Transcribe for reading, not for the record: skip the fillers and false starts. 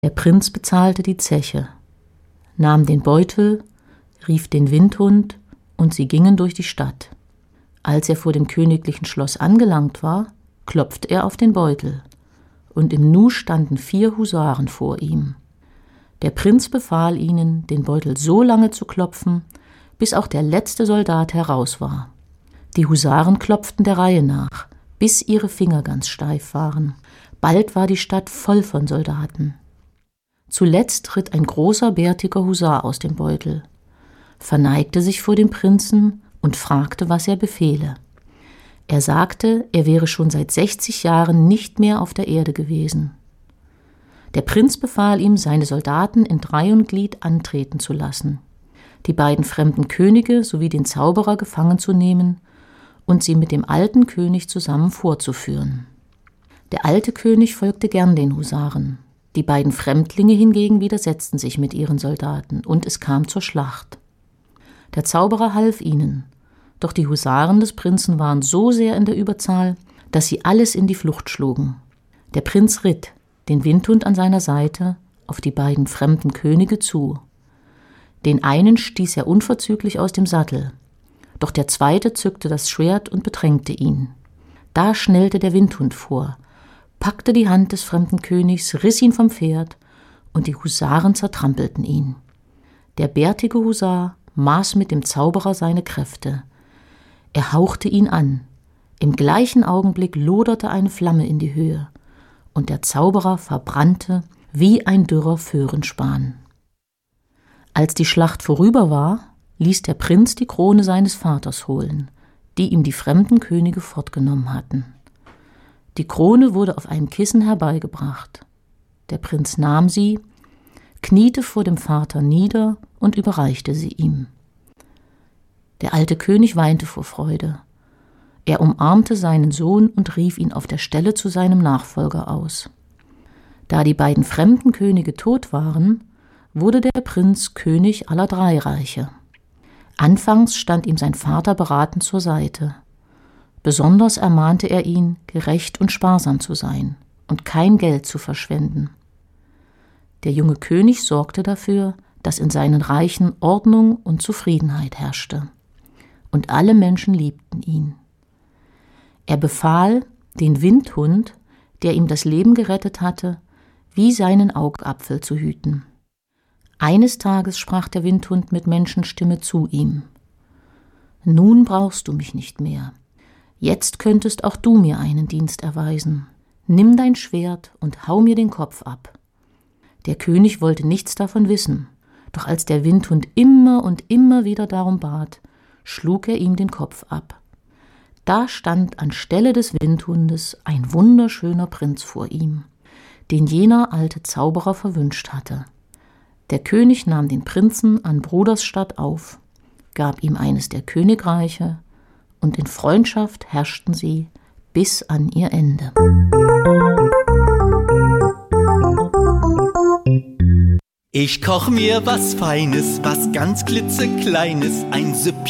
Der Prinz bezahlte die Zeche, nahm den Beutel, rief den Windhund und sie gingen durch die Stadt. Als er vor dem königlichen Schloss angelangt war, klopfte er auf den Beutel, und im Nu standen 4 Husaren vor ihm. Der Prinz befahl ihnen, den Beutel so lange zu klopfen, bis auch der letzte Soldat heraus war. Die Husaren klopften der Reihe nach, bis ihre Finger ganz steif waren. Bald war die Stadt voll von Soldaten. Zuletzt ritt ein großer, bärtiger Husar aus dem Beutel, verneigte sich vor dem Prinzen und fragte, was er befehle. Er sagte, er wäre schon seit 60 Jahren nicht mehr auf der Erde gewesen. Der Prinz befahl ihm, seine Soldaten in 3 und Glied antreten zu lassen, die beiden fremden Könige sowie den Zauberer gefangen zu nehmen und sie mit dem alten König zusammen vorzuführen. Der alte König folgte gern den Husaren. Die beiden Fremdlinge hingegen widersetzten sich mit ihren Soldaten, und es kam zur Schlacht. Der Zauberer half ihnen, doch die Husaren des Prinzen waren so sehr in der Überzahl, dass sie alles in die Flucht schlugen. Der Prinz ritt, den Windhund an seiner Seite, auf die beiden fremden Könige zu. Den einen stieß er unverzüglich aus dem Sattel, doch der zweite zückte das Schwert und bedrängte ihn. Da schnellte der Windhund vor, packte die Hand des fremden Königs, riss ihn vom Pferd, und die Husaren zertrampelten ihn. Der bärtige Husar maß mit dem Zauberer seine Kräfte. Er hauchte ihn an. Im gleichen Augenblick loderte eine Flamme in die Höhe, und der Zauberer verbrannte wie ein dürrer Föhrenspan. Als die Schlacht vorüber war, ließ der Prinz die Krone seines Vaters holen, die ihm die fremden Könige fortgenommen hatten. Die Krone wurde auf einem Kissen herbeigebracht. Der Prinz nahm sie, kniete vor dem Vater nieder und überreichte sie ihm. Der alte König weinte vor Freude. Er umarmte seinen Sohn und rief ihn auf der Stelle zu seinem Nachfolger aus. Da die beiden fremden Könige tot waren, wurde der Prinz König aller 3 Reiche. Anfangs stand ihm sein Vater beratend zur Seite. Besonders ermahnte er ihn, gerecht und sparsam zu sein und kein Geld zu verschwenden. Der junge König sorgte dafür, dass in seinen Reichen Ordnung und Zufriedenheit herrschte. Und alle Menschen liebten ihn. Er befahl, den Windhund, der ihm das Leben gerettet hatte, wie seinen Augapfel zu hüten. Eines Tages sprach der Windhund mit Menschenstimme zu ihm: »Nun brauchst du mich nicht mehr. Jetzt könntest auch du mir einen Dienst erweisen. Nimm dein Schwert und hau mir den Kopf ab.« Der König wollte nichts davon wissen, doch als der Windhund immer und immer wieder darum bat, schlug er ihm den Kopf ab. Da stand anstelle des Windhundes ein wunderschöner Prinz vor ihm, den jener alte Zauberer verwünscht hatte. Der König nahm den Prinzen an Brudersstadt auf, gab ihm eines der Königreiche, und in Freundschaft herrschten sie bis an ihr Ende. Ich koch mir was Feines, was ganz klitzekleines, ein Süppchen